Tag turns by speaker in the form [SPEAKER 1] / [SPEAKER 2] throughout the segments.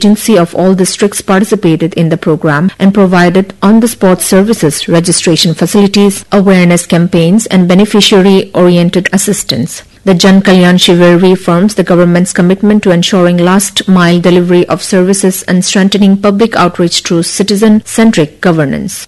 [SPEAKER 1] agency of all districts participated in the program and provided on-the-spot services, registration facilities, awareness campaigns, and beneficiary-oriented assistance. The Jan Kalyan Shivir reaffirms the government's commitment to ensuring last-mile delivery of services and strengthening public outreach through citizen-centric governance.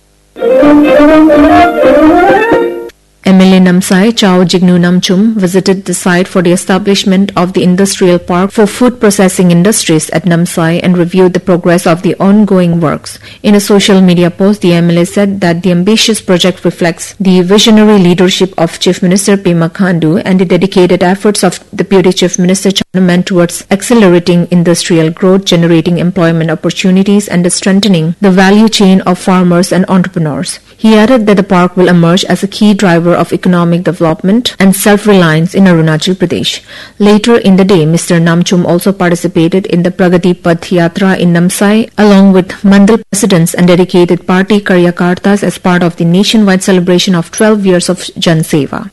[SPEAKER 1] MLA Namsai Chao Jignu Namchum visited the site for the establishment of the industrial park for food processing industries at Namsai and reviewed the progress of the ongoing works. In a social media post, the MLA said that the ambitious project reflects the visionary leadership of Chief Minister Pema Khandu and the dedicated efforts of Deputy Chief Minister Chanaman towards accelerating industrial growth, generating employment opportunities, and strengthening the value chain of farmers and entrepreneurs. He added that the park will emerge as a key driver of economic development and self-reliance in Arunachal Pradesh. Later in the day, Mr. Namchum also participated in the Pragati Path Yatra in Namsai along with Mandal presidents and dedicated party Karyakartas as part of the nationwide celebration of 12 years of Jan Seva.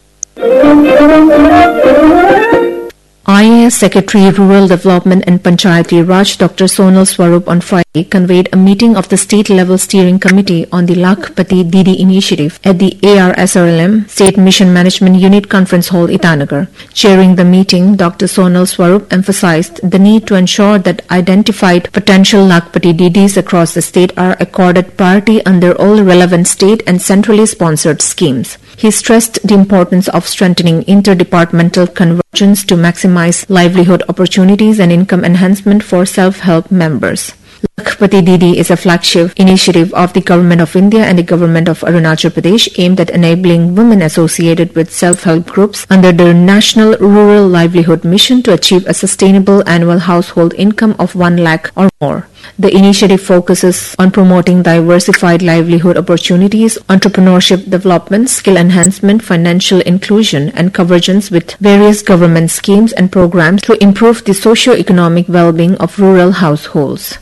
[SPEAKER 1] IAS Secretary Rural Development and Panchayati Raj Dr. Sonal Swarup on Friday conveyed a meeting of the state-level steering committee on the Lakhpati Didi initiative at the ARSRLM State Mission Management Unit Conference Hall, Itanagar. Chairing the meeting, Dr. Sonal Swarup emphasized the need to ensure that identified potential Lakhpati Didis across the state are accorded priority under all relevant state and centrally sponsored schemes. He stressed the importance of strengthening interdepartmental convergence to maximize livelihood opportunities and income enhancement for self-help members. Lakhpati Didi is a flagship initiative of the Government of India and the Government of Arunachal Pradesh aimed at enabling women associated with self-help groups under the National Rural Livelihood Mission to achieve a sustainable annual household income of 1 lakh or more. The initiative focuses on promoting diversified livelihood opportunities, entrepreneurship development, skill enhancement, financial inclusion, and convergence with various government schemes and programs to improve the socio-economic well-being of rural households.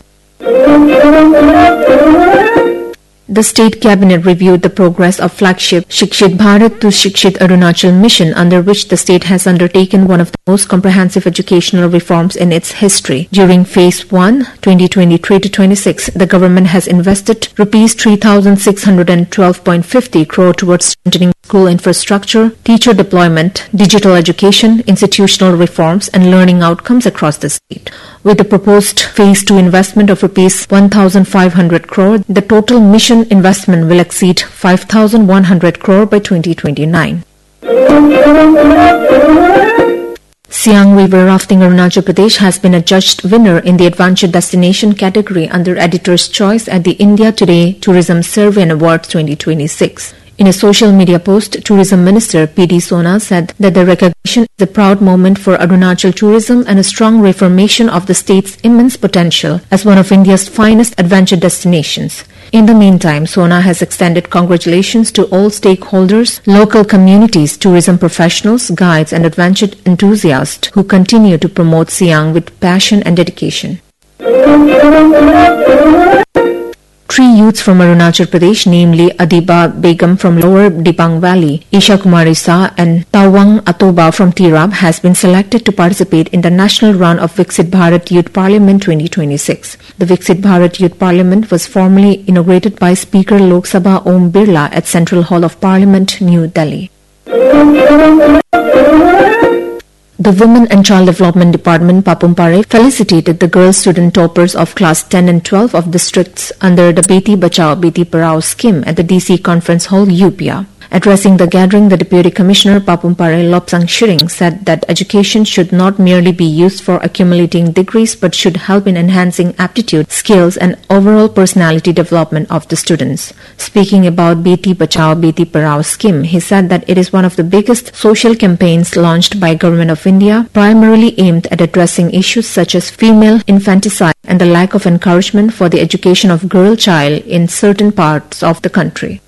[SPEAKER 1] The State Cabinet reviewed the progress of flagship Shikshit Bharat to Shikshit Arunachal mission, under which the state has undertaken one of the most comprehensive educational reforms in its history. During Phase 1, 2023-26, the government has invested Rs 3,612.50 crore towards strengthening school infrastructure, teacher deployment, digital education, institutional reforms, and learning outcomes across the state. With the proposed Phase 2 investment of Rs 1,500 crore, the total mission investment will exceed 5,100 crore by 2029. Siang River Rafting Arunachal Pradesh has been adjudged winner in the Adventure Destination category under Editor's Choice at the India Today Tourism Survey and Awards 2026. In a social media post, Tourism Minister P.D. Sona said that the recognition is a proud moment for Arunachal tourism and a strong reaffirmation of the state's immense potential as one of India's finest adventure destinations. In the meantime, Sona has extended congratulations to all stakeholders, local communities, tourism professionals, guides, and adventure enthusiasts who continue to promote Siang with passion and dedication. 3 youths from Arunachal Pradesh, namely Adiba Begum from Lower Dipang Valley, Isha Kumari Sa and Tawang Atoba from Tirab, has been selected to participate in the national run of Viksit Bharat Youth Parliament 2026. The Viksit Bharat Youth Parliament was formally inaugurated by Speaker Lok Sabha Om Birla at Central Hall of Parliament, New Delhi. The Women and Child Development Department, Papumpare, felicitated the girl student toppers of Class 10 and 12 of districts under the Beti Bachao Beti Padhao scheme at the DC Conference Hall, UPIA. Addressing the gathering, the Deputy Commissioner Papumpare Lopsang Shiring said that education should not merely be used for accumulating degrees but should help in enhancing aptitude, skills, and overall personality development of the students. Speaking about Beti Bachao Beti Padhao scheme, he said that it is one of the biggest social campaigns launched by Government of India, primarily aimed at addressing issues such as female infanticide and the lack of encouragement for the education of girl child in certain parts of the country.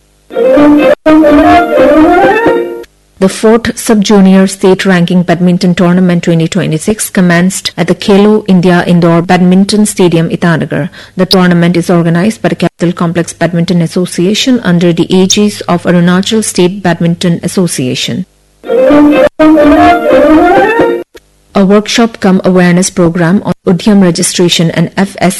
[SPEAKER 1] The 4th Sub-Junior State Ranking Badminton Tournament 2026 commenced at the Khelo India Indoor Badminton Stadium, Itanagar. The tournament is organized by the Capital Complex Badminton Association under the aegis of Arunachal State Badminton Association. A workshop-cum awareness program on Udyam registration and FS